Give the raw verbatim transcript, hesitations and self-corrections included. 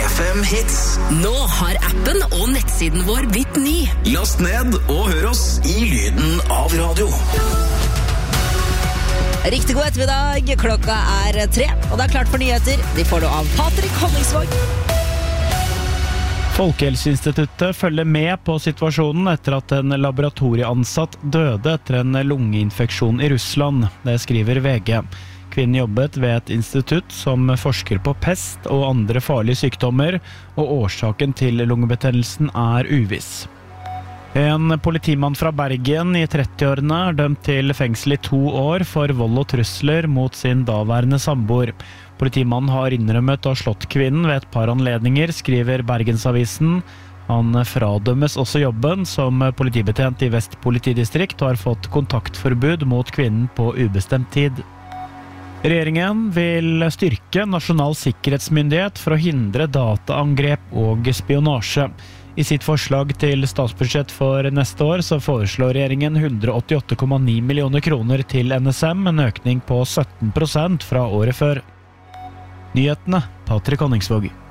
F M Hits. Nå har appen og nettsiden vår blitt ny. Last ned og hør oss i lyden av radio. Riktig god ettermiddag, klokka er tre, og det er klart for nyheter. De får noe av Patrick Honningsvåg. Folkehelseinstituttet følger med på situasjonen etter at en laboratorieansatt døde etter en lungeinfeksjon i Russland. Det skriver V G. Kvinnen jobbet ved et institutt som forsker på pest og andre farlige sykdommer, og årsaken til lungebetennelsen er uviss. En politimann fra Bergen i trettiårene er dømt til fengsel i to år for vold og trusler mot sin daværende samboer. Politimannen har innrømmet å ha slått kvinnen ved et par anledninger, skriver Bergensavisen. Han fradømmes også jobben som politibetjent i Vest politidistrikt og har fått kontaktforbud mot kvinnen på ubestemt tid. Regjeringen vil styrke Nasjonal sikkerhetsmyndighet for å hindre dataangrep og spionasje. I sitt forslag til statsbudsjett for neste år så foreslår regjeringen hundre åttiåtte komma ni millioner kroner til N S M, en økning på sytten prosent fra året før. Nyhetene, Patrick Honningsvåg.